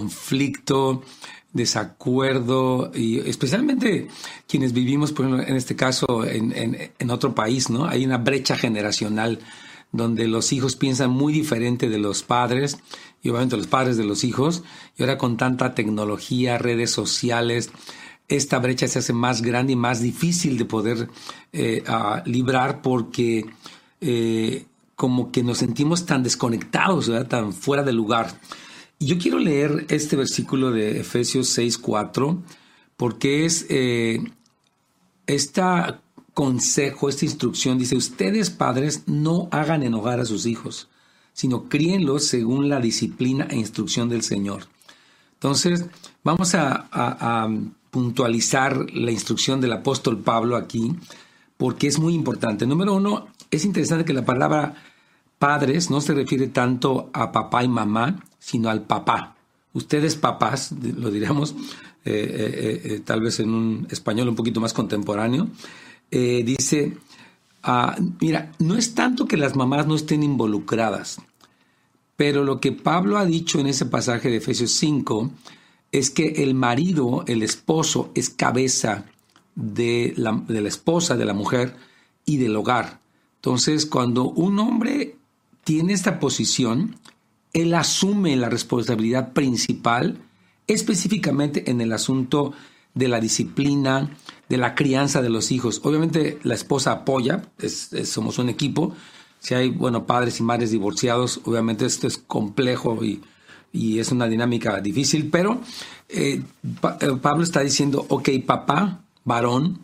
conflicto, desacuerdo, y especialmente quienes vivimos, por ejemplo, en este caso, en otro país, ¿no? Hay una brecha generacional donde los hijos piensan muy diferente de los padres, y obviamente los padres de los hijos, y ahora con tanta tecnología, redes sociales, esta brecha se hace más grande y más difícil de poder librar, porque como que nos sentimos tan desconectados, ¿verdad? Tan fuera de lugar. Y yo quiero leer este versículo de Efesios 6:4, porque es este consejo, esta instrucción. Dice: ustedes, padres, no hagan enojar a sus hijos, sino críenlos según la disciplina e instrucción del Señor. Entonces, vamos a puntualizar la instrucción del apóstol Pablo aquí, porque es muy importante. Número uno, es interesante que la palabra padres no se refiere tanto a papá y mamá, sino al papá. Ustedes, papás, lo diríamos tal vez en un español un poquito más contemporáneo, dice, mira, no es tanto que las mamás no estén involucradas, pero lo que Pablo ha dicho en ese pasaje de Efesios 5 es que el marido, el esposo, es cabeza de la esposa, de la mujer y del hogar. Entonces, cuando un hombre tiene esta posición, él asume la responsabilidad principal, específicamente en el asunto de la disciplina, de la crianza de los hijos. Obviamente la esposa apoya, somos un equipo. Si hay, padres y madres divorciados, obviamente esto es complejo y es una dinámica difícil, pero Pablo está diciendo, ok, papá, varón,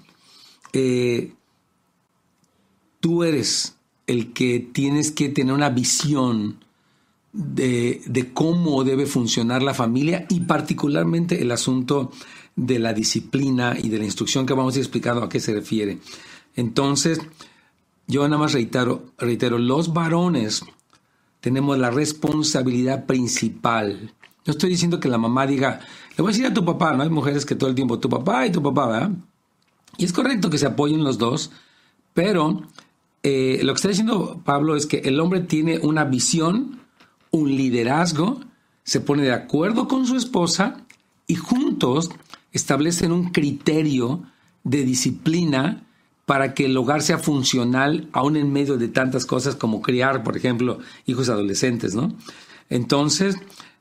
tú eres el que tienes que tener una visión de cómo debe funcionar la familia, y particularmente el asunto de la disciplina y de la instrucción, que vamos a ir explicando a qué se refiere. Entonces, yo nada más reitero, los varones tenemos la responsabilidad principal. No estoy diciendo que la mamá diga, le voy a decir a tu papá, ¿no? Hay mujeres que todo el tiempo, tu papá y tu papá, ¿verdad? Y es correcto que se apoyen los dos, pero lo que está diciendo Pablo es que el hombre tiene una visión, un liderazgo, se pone de acuerdo con su esposa y juntos establecen un criterio de disciplina para que el hogar sea funcional, aún en medio de tantas cosas como criar, por ejemplo, hijos adolescentes, ¿no? Entonces,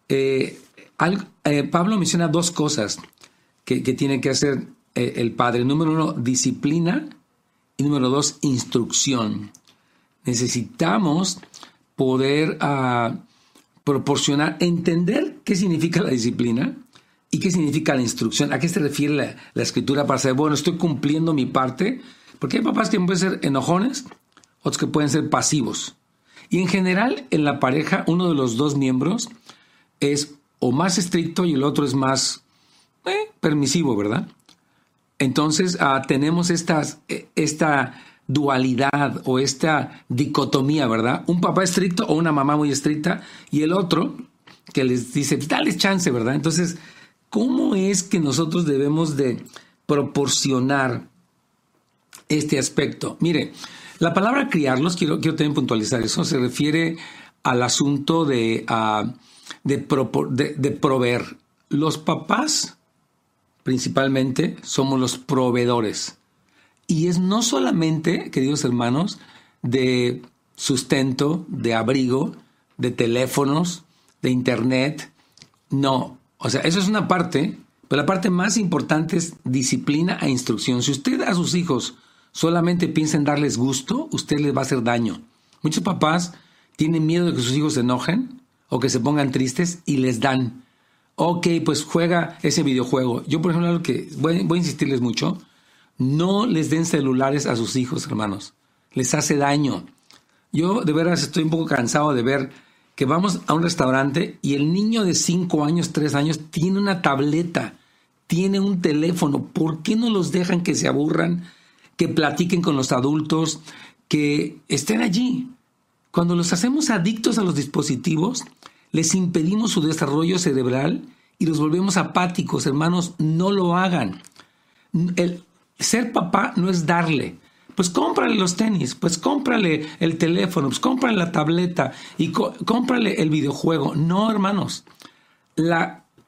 Pablo menciona dos cosas que tiene que hacer el padre. Número uno, disciplina, y número dos, instrucción. Necesitamos poder proporcionar, entender qué significa la disciplina y qué significa la instrucción. ¿A qué se refiere la escritura para saber, estoy cumpliendo mi parte? Porque hay papás que pueden ser enojones, otros que pueden ser pasivos. Y en general, en la pareja, uno de los dos miembros es o más estricto y el otro es más permisivo, ¿verdad? Entonces, tenemos esta dualidad o esta dicotomía, ¿verdad? Un papá estricto o una mamá muy estricta, y el otro que les dice, dale chance, ¿verdad? Entonces, ¿cómo es que nosotros debemos de proporcionar este aspecto? Mire, la palabra criarlos, quiero también puntualizar eso, se refiere al asunto de proveer. Los papás, principalmente, somos los proveedores. Y es no solamente, queridos hermanos, de sustento, de abrigo, de teléfonos, de internet. No, eso es una parte, pero la parte más importante es disciplina e instrucción. Si usted a sus hijos solamente piensa en darles gusto, usted les va a hacer daño. Muchos papás tienen miedo de que sus hijos se enojen o que se pongan tristes y les dan. Ok, pues juega ese videojuego. Yo, por ejemplo, algo que voy a insistirles mucho, no les den celulares a sus hijos, hermanos. Les hace daño. Yo de veras estoy un poco cansado de ver que vamos a un restaurante y el niño de 5 años, 3 años, tiene una tableta, tiene un teléfono. ¿Por qué no los dejan que se aburran, que platiquen con los adultos, que estén allí? Cuando los hacemos adictos a los dispositivos, les impedimos su desarrollo cerebral y los volvemos apáticos. Hermanos, no lo hagan. El ser papá no es darle. Pues cómprale los tenis, pues cómprale el teléfono, pues cómprale la tableta y cómprale el videojuego. No, hermanos. La